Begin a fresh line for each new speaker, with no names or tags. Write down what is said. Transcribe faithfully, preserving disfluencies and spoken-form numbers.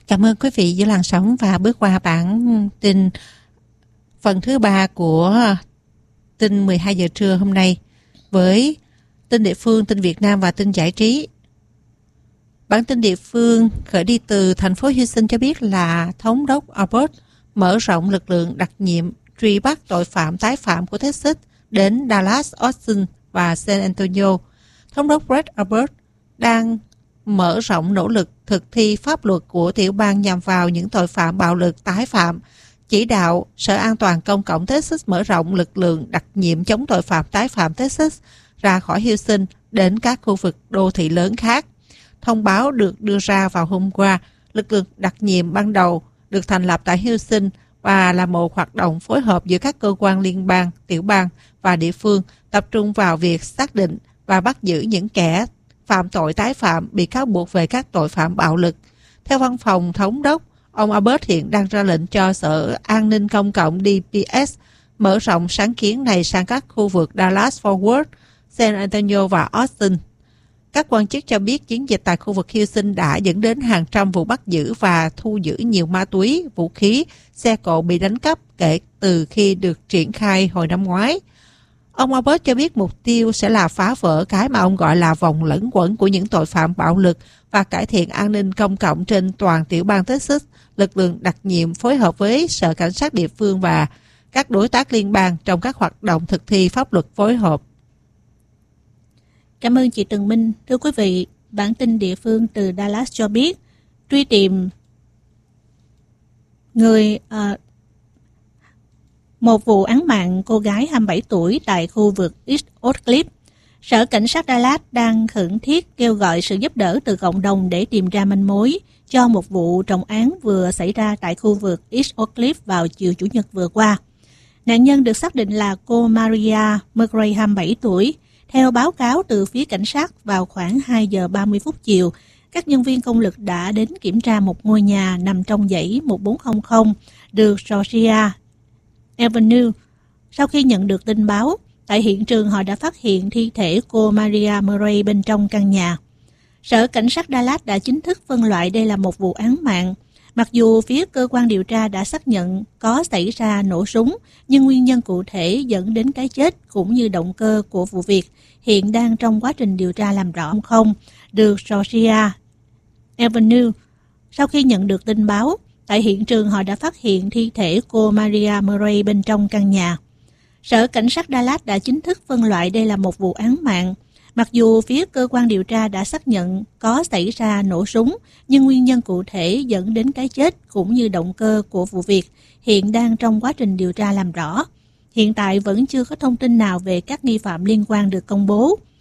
Cảm ơn quý vị giữ làn sóng và bước qua bản tin phần thứ ba của tin mười hai giờ trưa hôm nay với tin địa phương, tin Việt Nam và tin giải trí. Bản tin địa phương khởi đi từ thành phố Houston cho biết là thống đốc Abbott mở rộng lực lượng đặc nhiệm truy bắt tội phạm tái phạm của Texas đến Dallas, Austin và San Antonio. Thống đốc Greg Abbott đang mở rộng nỗ lực thực thi pháp luật của tiểu bang nhằm vào những tội phạm bạo lực tái phạm, chỉ đạo Sở An toàn Công cộng Texas mở rộng lực lượng đặc nhiệm chống tội phạm tái phạm Texas ra khỏi Houston đến các khu vực đô thị lớn khác. Thông báo được đưa ra vào hôm qua, lực lượng đặc nhiệm ban đầu được thành lập tại Houston và là một hoạt động phối hợp giữa các cơ quan liên bang, tiểu bang và địa phương, tập trung vào việc xác định và bắt giữ những kẻ phạm tội tái phạm bị cáo buộc về các tội phạm bạo lực. Theo văn phòng thống đốc, ông Abbott hiện đang ra lệnh cho Sở An ninh Công cộng D P S mở rộng sáng kiến này sang các khu vực Dallas-Fort Worth, San Antonio và Austin. Các quan chức cho biết chiến dịch tại khu vực Houston đã dẫn đến hàng trăm vụ bắt giữ và thu giữ nhiều ma túy, vũ khí, xe cộ bị đánh cắp kể từ khi được triển khai hồi năm ngoái. Ông Abbott cho biết mục tiêu sẽ là phá vỡ cái mà ông gọi là vòng lẫn quẩn của những tội phạm bạo lực và cải thiện an ninh công cộng trên toàn tiểu bang Texas. Lực lượng đặc nhiệm phối hợp với Sở Cảnh sát địa phương và các đối tác liên bang trong các hoạt động thực thi pháp luật phối hợp.
Cảm ơn chị Tường Minh. Thưa quý vị, bản tin địa phương từ Dallas cho biết truy tìm người uh, một vụ án mạng cô gái hai mươi bảy tuổi tại khu vực East Oak Cliff. Sở Cảnh sát Dallas đang khẩn thiết kêu gọi sự giúp đỡ từ cộng đồng để tìm ra manh mối cho một vụ trọng án vừa xảy ra tại khu vực East Oak Cliff vào chiều Chủ nhật vừa qua. Nạn nhân được xác định là cô Maria Murray, hai mươi bảy tuổi. Theo báo cáo từ phía cảnh sát, vào khoảng hai giờ ba mươi phút chiều, các nhân viên công lực đã đến kiểm tra một ngôi nhà nằm trong dãy một bốn không không đường Georgia Avenue. Sau khi nhận được tin báo, tại hiện trường họ đã phát hiện thi thể cô Maria Murray bên trong căn nhà. Sở Cảnh sát Dallas đã chính thức phân loại đây là một vụ án mạng. Mặc dù phía cơ quan điều tra đã xác nhận có xảy ra nổ súng, nhưng nguyên nhân cụ thể dẫn đến cái chết cũng như động cơ của vụ việc hiện đang trong quá trình điều tra làm rõ. Không, đường Georgia Avenue. Sau khi nhận được tin báo, tại hiện trường họ đã phát hiện thi thể cô Maria Murray bên trong căn nhà. Sở Cảnh sát Dallas đã chính thức phân loại đây là một vụ án mạng. Mặc dù phía cơ quan điều tra đã xác nhận có xảy ra nổ súng, nhưng nguyên nhân cụ thể dẫn đến cái chết cũng như động cơ của vụ việc hiện đang trong quá trình điều tra làm rõ. Hiện tại vẫn chưa có thông tin nào về các nghi phạm liên quan được công bố.